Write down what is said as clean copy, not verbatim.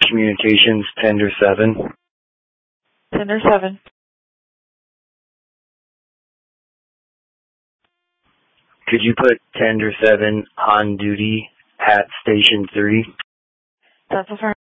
Communications, Tender 7. Tender 7. Could you put Tender 7 on duty at Station 3? That's affirmative.